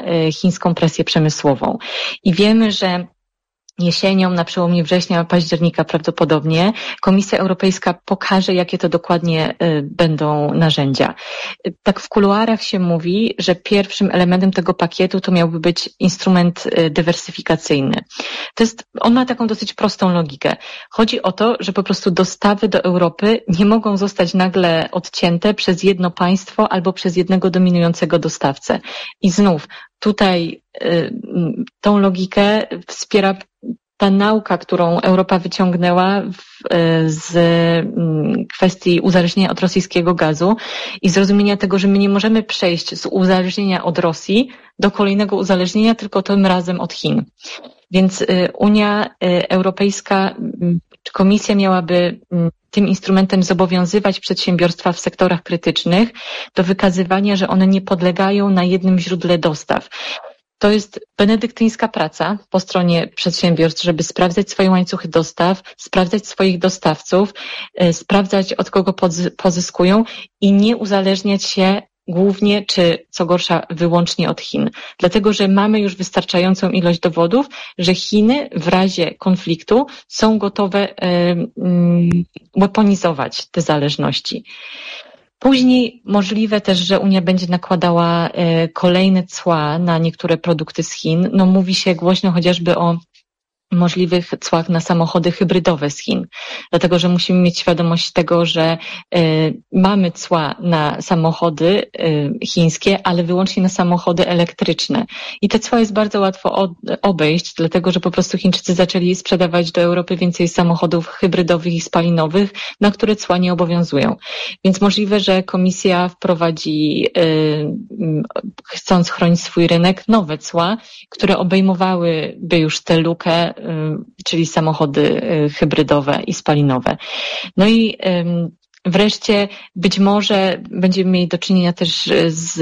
chińską presję przemysłową. I wiemy, że jesienią, na przełomie września, października prawdopodobnie, Komisja Europejska pokaże, jakie to dokładnie będą narzędzia. Tak w kuluarach się mówi, że pierwszym elementem tego pakietu to miałby być instrument dywersyfikacyjny. On ma taką dosyć prostą logikę. Chodzi o to, że po prostu dostawy do Europy nie mogą zostać nagle odcięte przez jedno państwo albo przez jednego dominującego dostawcę. I znów, tutaj tą logikę wspiera ta nauka, którą Europa wyciągnęła z kwestii uzależnienia od rosyjskiego gazu i zrozumienia tego, że my nie możemy przejść z uzależnienia od Rosji do kolejnego uzależnienia, tylko tym razem od Chin. Więc Unia Europejska, Komisja miałaby tym instrumentem zobowiązywać przedsiębiorstwa w sektorach krytycznych do wykazywania, że one nie podlegają na jednym źródle dostaw. To jest benedyktyńska praca po stronie przedsiębiorstw, żeby sprawdzać swoje łańcuchy dostaw, sprawdzać swoich dostawców, sprawdzać, od kogo pozyskują i nie uzależniać się głównie, czy co gorsza, wyłącznie od Chin. Dlatego, że mamy już wystarczającą ilość dowodów, że Chiny w razie konfliktu są gotowe weaponizować te zależności. Później możliwe też, że Unia będzie nakładała kolejne cła na niektóre produkty z Chin. No mówi się głośno chociażby o możliwych cłach na samochody hybrydowe z Chin. Dlatego, że musimy mieć świadomość tego, że mamy cła na samochody chińskie, ale wyłącznie na samochody elektryczne. I te cła jest bardzo łatwo obejść, dlatego, że po prostu Chińczycy zaczęli sprzedawać do Europy więcej samochodów hybrydowych i spalinowych, na które cła nie obowiązują. Więc możliwe, że Komisja wprowadzi, chcąc chronić swój rynek, nowe cła, które obejmowałyby już tę lukę, czyli samochody hybrydowe i spalinowe. No i wreszcie być może będziemy mieli do czynienia też z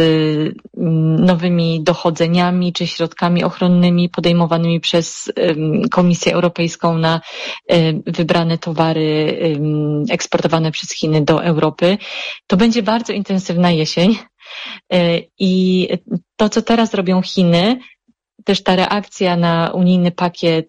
nowymi dochodzeniami czy środkami ochronnymi podejmowanymi przez Komisję Europejską na wybrane towary eksportowane przez Chiny do Europy. To będzie bardzo intensywna jesień i to, co teraz robią Chiny, też ta reakcja na unijny pakiet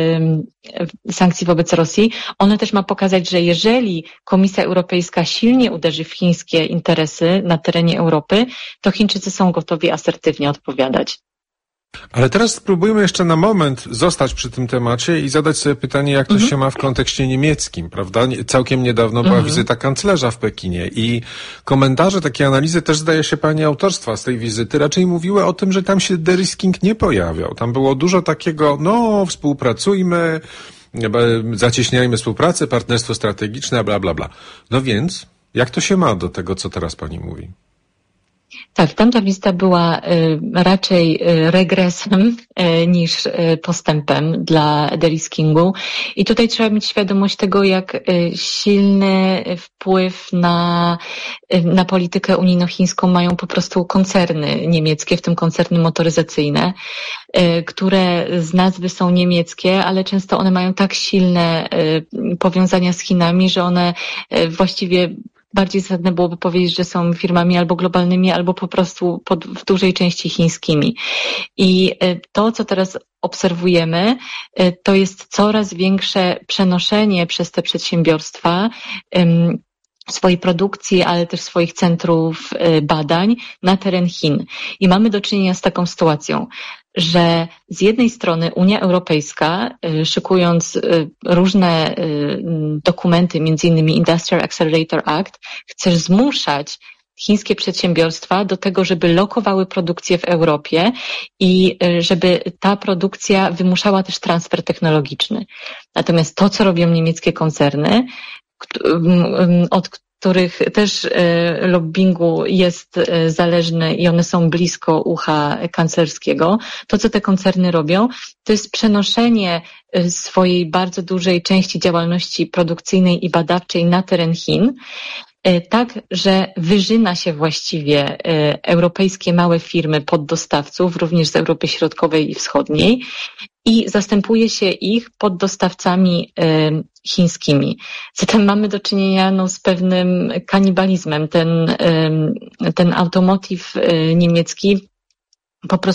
sankcji wobec Rosji, ona też ma pokazać, że jeżeli Komisja Europejska silnie uderzy w chińskie interesy na terenie Europy, to Chińczycy są gotowi asertywnie odpowiadać. Ale teraz spróbujmy jeszcze na moment zostać przy tym temacie i zadać sobie pytanie, jak to się ma w kontekście niemieckim, prawda? Całkiem niedawno była wizyta kanclerza w Pekinie i komentarze, takie analizy też zdaje się pani autorstwa z tej wizyty raczej mówiły o tym, że tam się derisking nie pojawiał. Tam było dużo takiego, współpracujmy, zacieśniajmy współpracę, partnerstwo strategiczne, bla, bla, bla. No więc, jak to się ma do tego, co teraz pani mówi? Tak, tamta wizyta była raczej regresem niż postępem dla deriskingu i tutaj trzeba mieć świadomość tego, jak silny wpływ na politykę unijno-chińską mają po prostu koncerny niemieckie, w tym koncerny motoryzacyjne, które z nazwy są niemieckie, ale często one mają tak silne powiązania z Chinami, że one właściwie bardziej zasadne byłoby powiedzieć, że są firmami albo globalnymi, albo po prostu w dużej części chińskimi. I to, co teraz obserwujemy, to jest coraz większe przenoszenie przez te przedsiębiorstwa swojej produkcji, ale też swoich centrów badań na teren Chin. I mamy do czynienia z taką sytuacją, że z jednej strony Unia Europejska, szykując różne dokumenty, między innymi Industrial Accelerator Act, chce zmuszać chińskie przedsiębiorstwa do tego, żeby lokowały produkcję w Europie i żeby ta produkcja wymuszała też transfer technologiczny. Natomiast to, co robią niemieckie koncerny, od których też lobbingu jest zależny i one są blisko ucha kanclerskiego, to, co te koncerny robią, to jest przenoszenie swojej bardzo dużej części działalności produkcyjnej i badawczej na teren Chin, tak, że wyżyna się właściwie europejskie małe firmy poddostawców, również z Europy Środkowej i Wschodniej, i zastępuje się ich poddostawcami chińskimi. Zatem mamy do czynienia z pewnym kanibalizmem. Ten automotive niemiecki po prostu